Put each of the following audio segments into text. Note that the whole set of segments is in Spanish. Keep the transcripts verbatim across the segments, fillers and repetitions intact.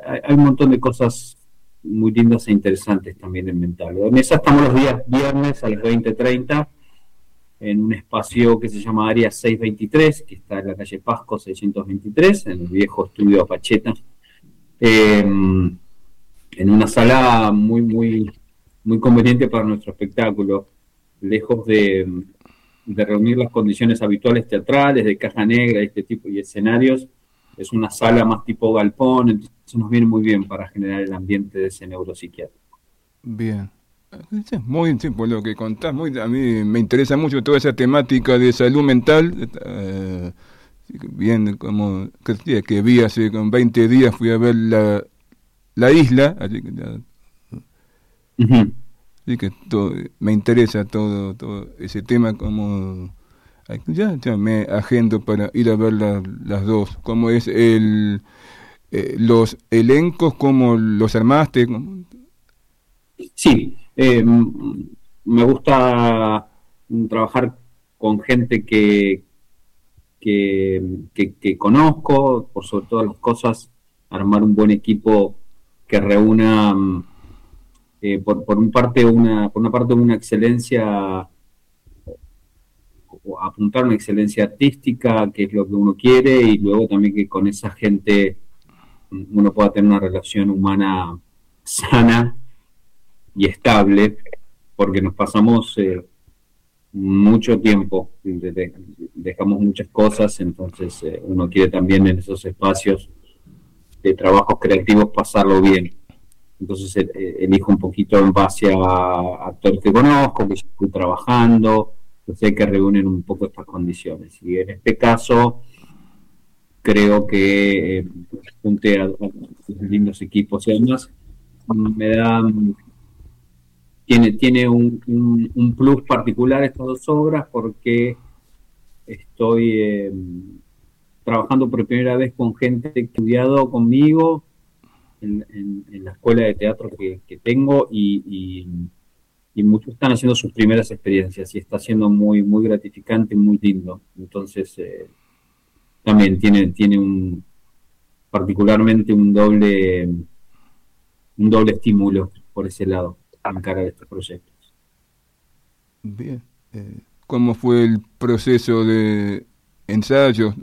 hay, hay un montón de cosas muy lindas e interesantes también en Mental. En esa estamos los días viernes a las veinte treinta en un espacio que se llama Área seiscientos veintitrés, que está en la calle Pasco seiscientos veintitrés, en el viejo estudio Apacheta, eh, en una sala muy, muy, muy conveniente para nuestro espectáculo, lejos de, de reunir las condiciones habituales teatrales, de caja negra, este tipo de escenarios. Es una sala más tipo galpón, entonces nos viene muy bien para generar el ambiente de ese neuropsiquiátrico. Bien. Sí, muy, sí, por lo que contás, muy, a mí me interesa mucho toda esa temática de salud mental. Eh, bien, como que, que vi hace con veinte días, fui a ver la, la isla, así que, ya, Uh-huh. así que todo, me interesa todo, todo ese tema, como ya, ya me agendo para ir a ver la, las dos. ¿Cómo es el eh, los elencos, cómo los armaste? Sí, eh, me gusta trabajar con gente que, que, que, que conozco, por sobre todas las cosas, armar un buen equipo que reúna, eh, por, por, un parte una, por una parte una excelencia, o apuntar una excelencia artística, que es lo que uno quiere, y luego también que con esa gente uno pueda tener una relación humana sana y estable, porque nos pasamos eh, mucho tiempo, de, de, dejamos muchas cosas, entonces eh, uno quiere también en esos espacios de trabajos creativos pasarlo bien. Entonces eh, elijo un poquito en base a actores que conozco, que estoy trabajando, que sé que reúnen un poco estas condiciones. Y en este caso creo que eh, junté a, a lindos equipos y además me da... Tiene, tiene un, un, un plus particular estas dos obras porque estoy eh, trabajando por primera vez con gente que ha estudiado conmigo en, en, en la escuela de teatro que, que tengo y, y, y muchos están haciendo sus primeras experiencias y está siendo muy, muy gratificante, muy lindo. Entonces eh, también tiene, tiene un particularmente un doble, un doble estímulo por ese lado en cara de estos proyectos. Bien. Eh, ¿Cómo fue el proceso de ensayo?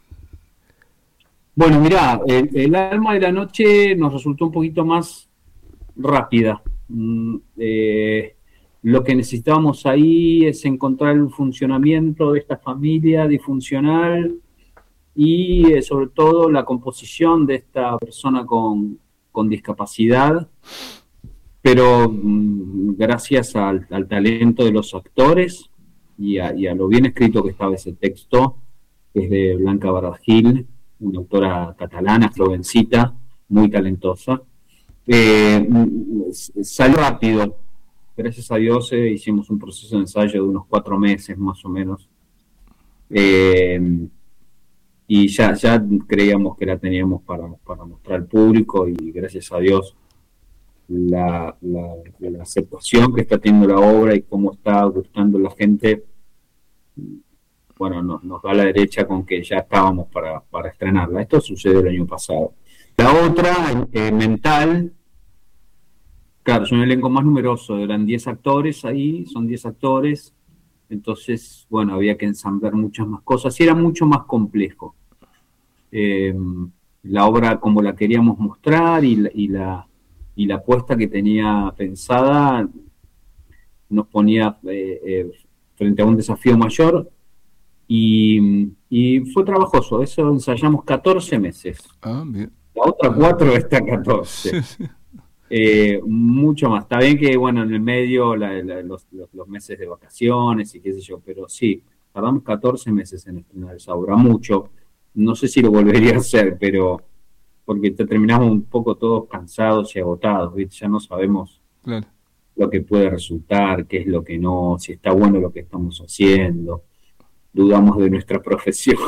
Bueno, mirá, el, el alma de la noche nos resultó un poquito más rápida. Mm, eh, lo que necesitábamos ahí es encontrar el funcionamiento de esta familia disfuncional y eh, sobre todo la composición de esta persona con, con discapacidad, pero mm, gracias al, al talento de los actores y a, y a lo bien escrito que estaba ese texto, que es de Blanca Barragil, una autora catalana, jovencita, muy talentosa. Eh, salió rápido, gracias a Dios eh, hicimos un proceso de ensayo de unos cuatro meses más o menos, eh, y ya, ya creíamos que la teníamos para, para mostrar al público y gracias a Dios la, la, la aceptación que está teniendo la obra y cómo está gustando la gente, bueno, no, nos da la derecha con que ya estábamos para, para estrenarla. Esto sucedió el año pasado. La otra, eh, Mental, claro, es un elenco más numeroso, eran diez actores ahí, son diez actores, entonces, bueno, había que ensamblar muchas más cosas y era mucho más complejo. Eh, la obra como la queríamos mostrar y la, y la, y la apuesta que tenía pensada nos ponía eh, eh, frente a un desafío mayor. Y, y fue trabajoso, eso ensayamos catorce meses. Ah, bien. La otra Ah, cuatro está catorce. sí, sí. Eh, mucho más. Está bien que, bueno, en el medio la, la, los, los, los meses de vacaciones y qué sé yo, pero sí, tardamos catorce meses en estrenar esa obra, mucho. No sé si lo volvería a hacer, pero porque te terminamos un poco todos cansados y agotados, ¿viste? Ya no sabemos Claro. lo que puede resultar, qué es lo que no, si está bueno lo que estamos haciendo. Dudamos de nuestra profesión.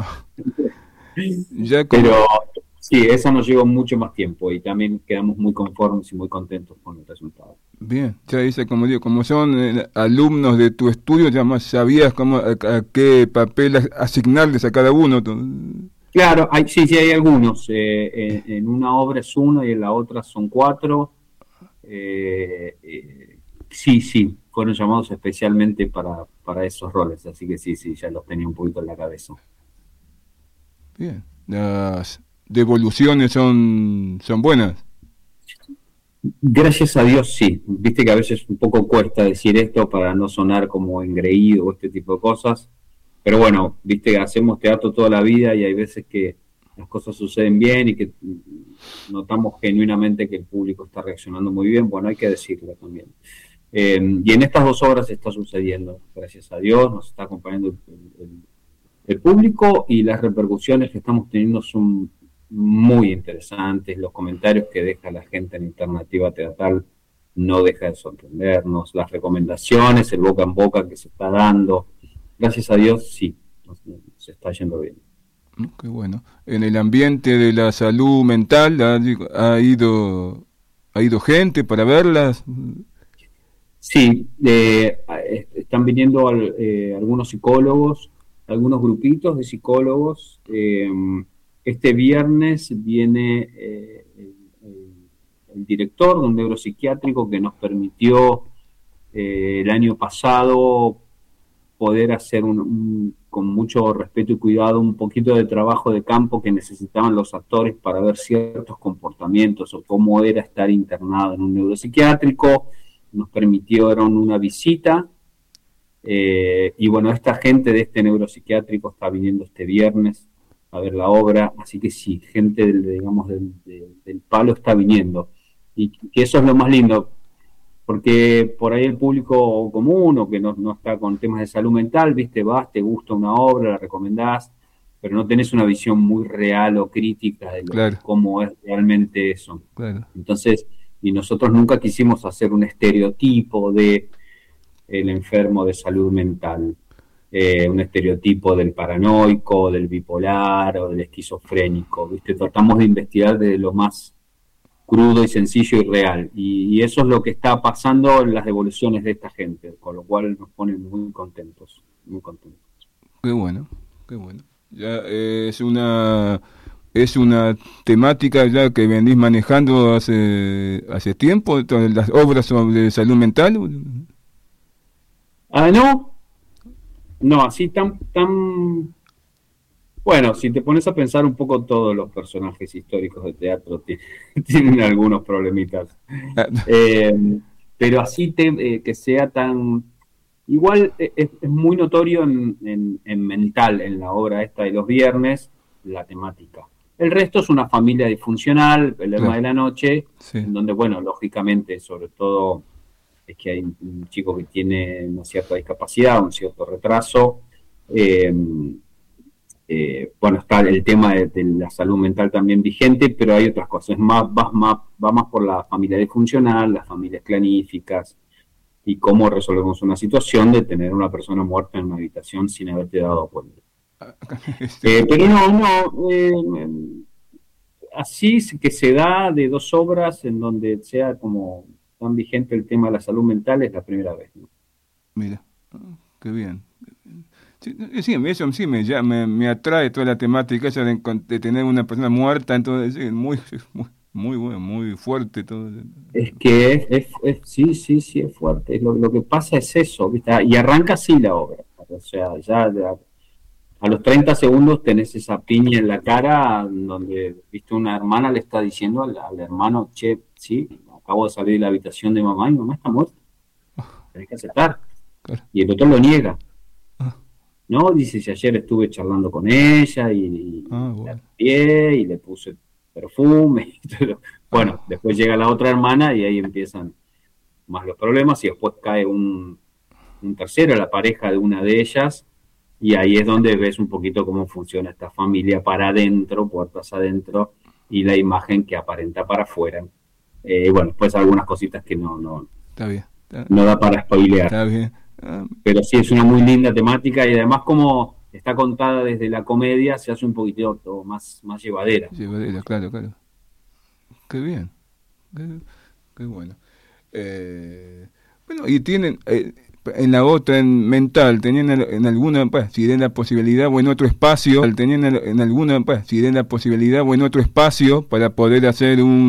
Ya como, Pero sí, esa nos llevó mucho más tiempo y también quedamos muy conformes y muy contentos con el resultado. bien, ya dice, como digo, como son eh, alumnos de tu estudio, ya más sabías cómo, a, a qué papel as- asignarles a cada uno. tú- Claro, hay, sí, sí, hay algunos. Eh, en, en una obra es uno y en la otra son cuatro. Eh, eh, sí, sí, fueron llamados especialmente para, para esos roles, así que sí, sí, ya los tenía un poquito en la cabeza. Bien. Las devoluciones son, son buenas. Gracias a Dios, sí. Viste que a veces un poco cuesta decir esto para no sonar como engreído o este tipo de cosas. Pero bueno, viste que hacemos teatro toda la vida y hay veces que las cosas suceden bien y que notamos genuinamente que el público está reaccionando muy bien. Bueno, hay que decirlo también. Eh, y en estas dos obras está sucediendo, gracias a Dios, nos está acompañando el, el- el público y las repercusiones que estamos teniendo son muy interesantes. Los comentarios que deja la gente en Alternativa Teatral no deja de sorprendernos. Las recomendaciones, el boca en boca que se está dando. Gracias a Dios, sí, nos- se está yendo bien. Mm, qué bueno. En el ambiente de la salud mental ha, digo, ha ido ha ido gente para verlas. Sí, eh, eh, están viniendo al- eh, algunos psicólogos, algunos grupitos de psicólogos. Eh, este viernes viene eh, el, el- el director de un neuropsiquiátrico que nos permitió eh, el año pasado poder hacer un, un- con mucho respeto y cuidado un poquito de trabajo de campo que necesitaban los actores para ver ciertos comportamientos o cómo era estar internado en un neuropsiquiátrico. Nos permitieron una visita eh, y bueno, esta gente de este neuropsiquiátrico está viniendo este viernes a ver la obra, así que sí, gente del, digamos, del, del, del palo está viniendo y que eso es lo más lindo porque por ahí el público común o que no, no está con temas de salud mental, viste, vas, te gusta una obra, la recomendás, pero no tenés una visión muy real o crítica de, lo, de Claro, cómo es realmente eso. claro. Entonces, y nosotros nunca quisimos hacer un estereotipo de el enfermo de salud mental, eh, un estereotipo del paranoico, del bipolar o del esquizofrénico, viste, tratamos de investigar de lo más crudo y sencillo y real. Y, y eso es lo que está pasando en las devoluciones de esta gente, con lo cual nos ponen muy contentos, muy contentos. Qué bueno, qué bueno. Ya eh, es una es una temática ya que venís manejando hace hace tiempo, todas las obras sobre salud mental. Ah, no, no, así tan, tan, bueno, si te pones a pensar un poco todos los personajes históricos de teatro tienen, tienen algunos problemitas. Ah, Eh, pero así te, eh, que sea tan... Igual eh, es, es muy notorio en, en, en Mental, en la obra esta de los viernes, la temática. El resto es una familia disfuncional, el alma claro, de la noche, sí. en donde, bueno, lógicamente, sobre todo es que hay un, un chico que tiene una cierta discapacidad, un cierto retraso. Eh, eh, bueno, está el tema de, de, la salud mental también vigente, pero hay otras cosas. Más, va, más, va más por la familia disfuncional, las familias claníficas, y cómo resolvemos una situación de tener una persona muerta en una habitación sin haberte dado cuenta. Este, Eh, pero no, no, eh, así que se da de dos obras en donde sea como tan vigente el tema de la salud mental es la primera vez, ¿no? mira, ah, qué bien. Sí, eh, sí, eso sí me, ya, me, me atrae toda la temática esa de, encon- de tener una persona muerta, entonces sí, muy, muy, muy bueno, muy fuerte todo. Es que es, es- es- sí, sí, sí, es fuerte. Lo, lo que pasa es eso, ¿viste? Ah, y arranca así la obra. O sea, ya de a, a los treinta segundos tenés esa piña en la cara donde, viste, una hermana le está diciendo al, al hermano, che, sí, acabo de salir de la habitación de mamá y mamá está muerta, tenés que aceptar. Claro. Y el otro lo niega, Ah, ¿no? Dice, si ayer estuve charlando con ella y, ah, y la bueno. limpié y le puse perfume. Y todo. Bueno, Ah, después llega la otra hermana y ahí empiezan más los problemas y después cae un, un tercero, la pareja de una de ellas, y ahí es donde ves un poquito cómo funciona esta familia para adentro, puertas adentro, y la imagen que aparenta para afuera. Eh, bueno, pues algunas cositas que no, no, está bien, está, no da para spoilear. está bien. Ah, Pero sí es una muy linda temática y además como está contada desde la comedia, se hace un poquito todo más, más llevadera. llevadera, claro, claro. Qué bien, qué, qué bueno. Eh, bueno, y tienen, eh, en la otra, en mental, tenían en alguna, pues, si den la posibilidad o en otro espacio, tenían en alguna, pues, si den la posibilidad o en otro espacio para poder hacer un